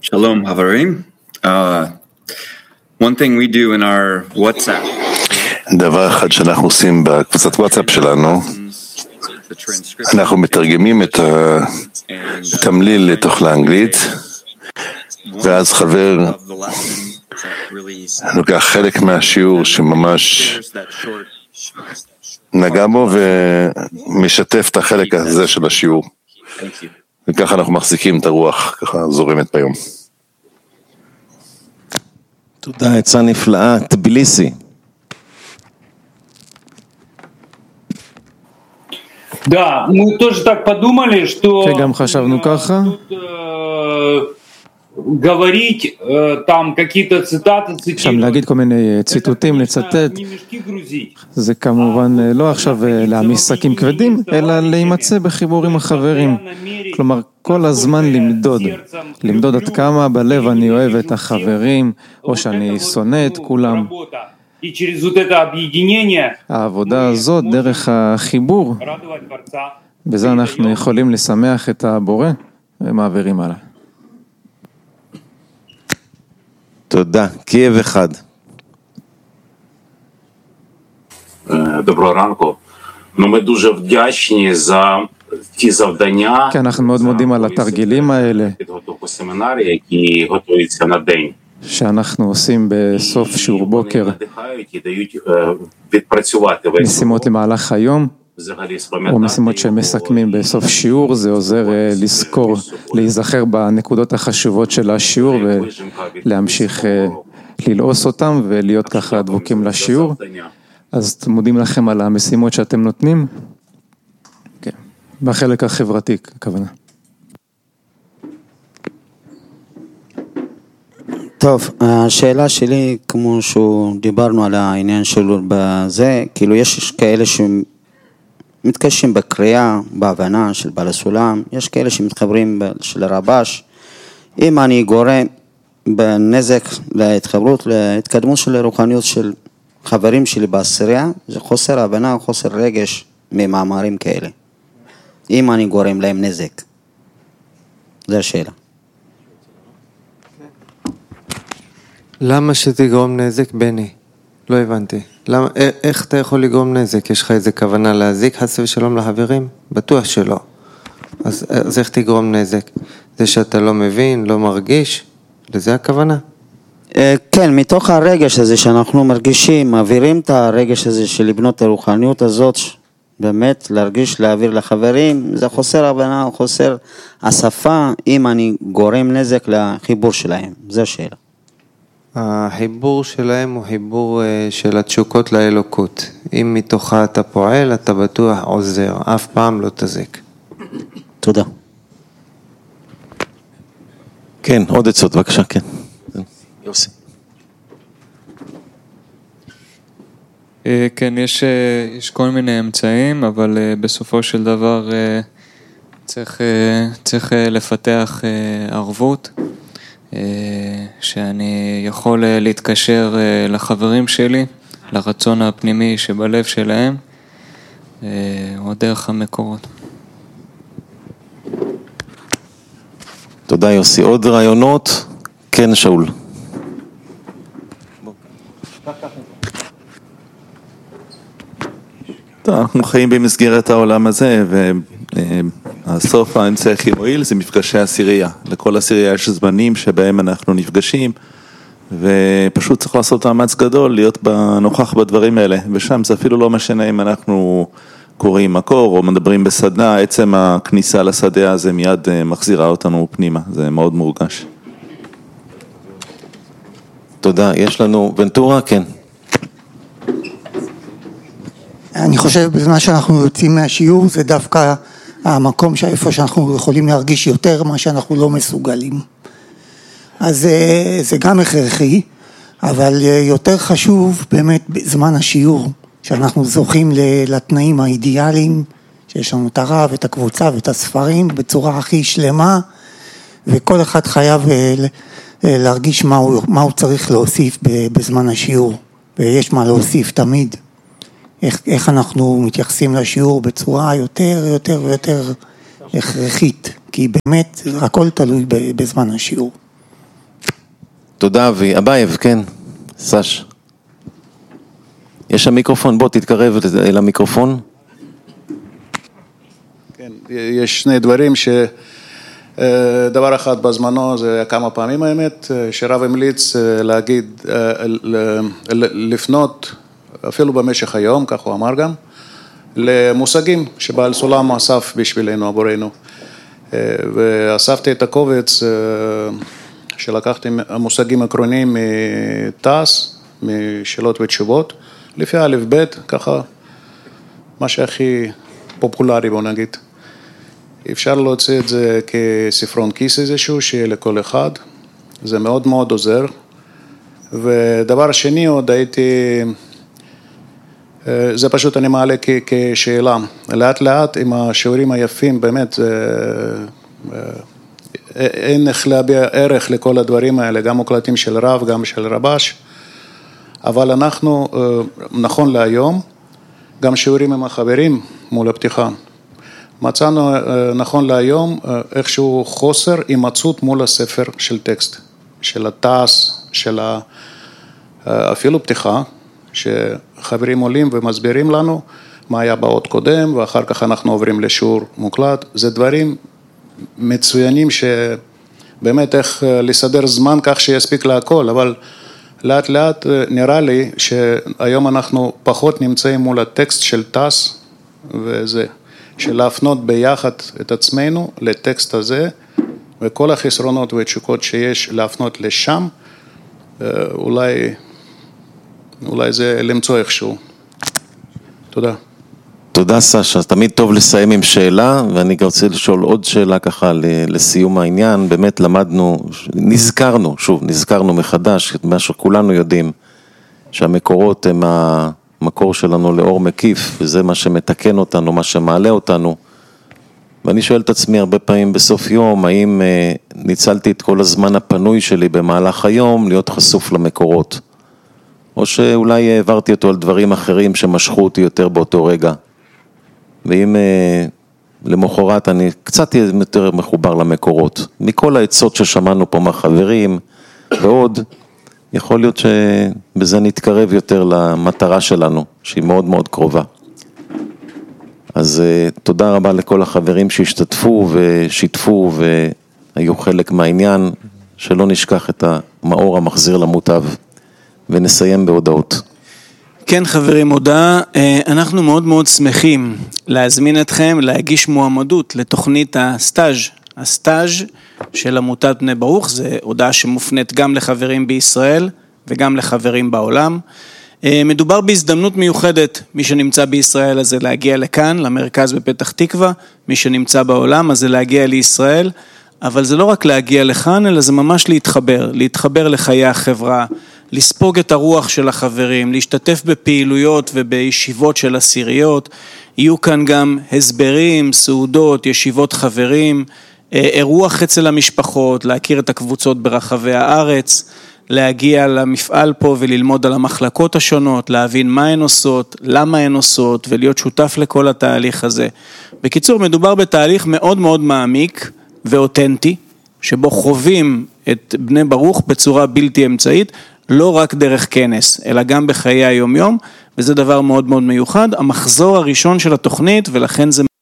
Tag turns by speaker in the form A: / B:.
A: Shalom, Havarim. One thing we do in our WhatsApp.
B: דבר אחד שאנחנו עושים בקבוצת וואטסאפ שלנו, אנחנו מתרגמים את התמליל לתוך לאנגלית, ואז חבר לוקח חלק מהשיעור שממש נגע בו ומשתף את החלק הזה של השיעור. וככה אנחנו מחזיקים את הרוח, ככה זורמת ביום.
C: תודה, עצה נפלאה, טביליסי.
D: Да, мы тоже так подумали, что
E: גם חשבנו ככה.
D: говорить там какие-то цитаты,
E: שם להגיד כל מיני ציטוטים, לצטט, זה כמובן לא עכשיו להעמיס שקים כבדים, אלא להימצא בחיבור עם החברים. כלומר, כל הזמן למדוד עד כמה בלב אני אוהב את החברים, או שאני שונא את כולם. העבודה הזאת, דרך החיבור, בזה אנחנו יכולים לשמח את הבורא, ומעבירים הלאה.
C: תודה. קייב אחד.
F: Доброго ранку. Ми дуже вдячні за ті завдання.
E: כן, אנחנו מאוד מודים על התרגילים האלה.
F: підготовку семінарів, які готуються на день.
E: שאנחנו עושים בסוף שיעור בוקר.
F: надихають і дають відпрацювати весь.
E: משימות למהלך היום. או משימות שמסכמים בסוף שיעור, זה עוזר לזכור, להיזכר בנקודות החשובות של השיעור ולהמשיך ללעוס אותם ולהיות ככה דבוקים לשיעור. אז מודים לכם על המשימות שאתם נותנים. כן, בחלק החברתי, הכוונה.
G: טוב, השאלה שלי, כמו שדיברנו על העניין שלו בזה, כאילו יש כאלה מתקשים בקריאה, בהבנה של בעל הסולם, יש כאלה שמתחברים של הרבש. אם אני גורם בנזק להתחברות, להתקדמות של הרוחניות של חברים שלי בעשירייה, זה חוסר הבנה, חוסר רגש ממאמרים כאלה. אם אני גורם להם נזק. זו השאלה.
H: למה שתגרום נזק, בני? לא הבנתי. למה, איך אתה יכול לגרום נזק? יש לך איזה כוונה להזיק חס ושלום לחברים? בטוח שלא. אז איך תגרום נזק? זה שאתה לא מבין, לא מרגיש? לזה הכוונה?
G: כן, מתוך הרגש הזה שאנחנו מרגישים, מעבירים את הרגש הזה של לבנות הרוחניות הזאת, באמת להרגיש, להעביר לחברים, זה חוסר הבנה, חוסר השפה, אם אני גורם נזק לחיבור שלהם. זו השאלה.
H: החיבור שלהם הוא חיבור של התשוקות לאלוקות. אם מתוכה אתה פועל, אתה בטוח עוזר, אף פעם לא תזק.
G: תודה.
C: כן, עוד עצות, בבקשה, כן. יוסי.
I: כן, יש כל מיני אמצעים, אבל בסופו של דבר צריך לפתח ערבות. שאני יכול להתקשר לחברים שלי, לרצון הפנימי שבלב שלהם, או דרך המקורות.
C: תודה יוסי. עוד רעיונות? כן, שאול.
B: אנחנו חיים במסגרת העולם הזה, הסוף האמצעי הכי מועיל זה מפגשי עשירייה. לכל עשירייה יש זמנים שבהם אנחנו נפגשים, ופשוט צריך לעשות מאמץ גדול להיות נוכח בדברים האלה, ושם זה אפילו לא משנה אם אנחנו קוראים מקור או מדברים בסדנה, עצם הכניסה לשדה הזה מיד מחזירה אותנו פנימה, זה מאוד מורגש.
C: תודה, יש לנו ונטורה, כן.
J: אני חושב בזמן שאנחנו יוצאים מהשיעור זה דווקא המקום שאיפה שאנחנו יכולים להרגיש יותר מה שאנחנו לא מסוגלים. אז זה גם הכרחי, אבל יותר חשוב באמת בזמן השיעור, שאנחנו זוכים לתנאים האידיאליים, שיש לנו את הרב, את הקבוצה ואת הספרים בצורה הכי שלמה, וכל אחד חייב להרגיש מה הוא צריך להוסיף בזמן השיעור, ויש מה להוסיף תמיד. איך אנחנו מתייחסים לשיעור בצורה יותר ויותר הכרחית, כי באמת הכל תלוי בזמן השיעור.
C: תודה אבי. אבייב, כן, סש. יש שם מיקרופון, בוא תתקרב אל המיקרופון.
K: כן, יש שני דברים דבר אחד בזמנו, זה כמה פעמים האמת, שרב המליץ להגיד, לפנות, אפילו במשך היום, כך הוא אמר גם, למושגים שבעל סולם אסף בשבילנו, עבורנו. ואספתי את הקובץ שלקחתי המושגים עקרוניים מתעש, משאלות ותשובות, לפי א' ב', ככה, מה שהכי פופולרי בוא נגיד. אפשר להוציא את זה כספרון כיס איזשהו, שיהיה לכל אחד, זה מאוד מאוד עוזר. ודבר שני עוד הייתי, זה פשוט אני מעלה כשאלה, לאט לאט עם השיעורים היפים, באמת, אין איך להביע ערך לכל הדברים האלה, גם מוקלטים של רב, גם של רבש, אבל אנחנו, נכון להיום, גם שיעורים עם החברים מול הפתיחה, מצאנו נכון להיום איכשהו חוסר הימצאות מול הספר של טקסט, של התעש, של אפילו פתיחה, שחברים עולים ומסבירים לנו מה היה באות קודם, ואחר כך אנחנו עוברים לשיעור מוקלט. זה דברים מצוינים שבאמת איך לסדר זמן כך שיספיק להכל, אבל לאט לאט נראה לי שהיום אנחנו פחות נמצאים מול הטקסט של תעש, וזה של להפנות ביחד את עצמנו לטקסט הזה, וכל החסרונות והתשוקות שיש להפנות לשם, אולי זה למצוא איכשהו. תודה.
C: תודה סשה, תמיד טוב לסיים עם שאלה, ואני רוצה לשאול עוד שאלה ככה לסיום העניין. באמת למדנו, נזכרנו מחדש, מה שכולנו יודעים, שהמקורות הם המקור שלנו לאור מקיף, וזה מה שמתקן אותנו, מה שמעלה אותנו. ואני שואל את עצמי הרבה פעמים בסוף יום, האם ניצלתי את כל הזמן הפנוי שלי במהלך היום להיות חשוף למקורות, או שאולי העברתי אותו על דברים אחרים שמשכו אותי יותר באותו רגע. ואם למחרת אני קצת יותר מחובר למקורות, מכל העצות ששמענו פה מהחברים ועוד, יכול להיות שבזה נתקרב יותר למטרה שלנו, שהיא מאוד מאוד קרובה. אז תודה רבה לכל החברים שהשתתפו ושיתפו והיו חלק מהעניין, שלא נשכח את המאור המחזיר למוטב, ונסיים בהודעות.
L: כן חברים, הודעה, אנחנו מאוד מאוד שמחים להזמין אתכם להגיש מועמדות לתוכנית הסטאז' של עמותת בני ברוך. זה הודעה שמופנית גם לחברים בישראל וגם לחברים בעולם. מדובר בהזדמנות מיוחדת, מי שנמצא בישראל אז זה להגיע לכאן, למרכז בפתח תקווה, מי שנמצא בעולם אז זה להגיע לישראל, אבל זה לא רק להגיע לכאן, אלא זה ממש להתחבר לחיי החברה, לספוג את הרוח של החברים, להשתתף בפעילויות ובישיבות של עשיריות, יהיו כאן גם הסברים, סעודות, ישיבות חברים, אירוח אצל המשפחות, להכיר את הקבוצות ברחבי הארץ, להגיע למפעל פה וללמוד על המחלקות השונות, להבין מה הן עושות, למה הן עושות, ולהיות שותף לכל התהליך הזה. בקיצור, מדובר בתהליך מאוד מאוד מעמיק ואותנטי, שבו חווים את בני ברוך בצורה בלתי אמצעית, לא רק דרך כנס, אלא גם בחיי היום-יום, וזה דבר מאוד מאוד מיוחד. המחזור הראשון של התוכנית, ולכן זה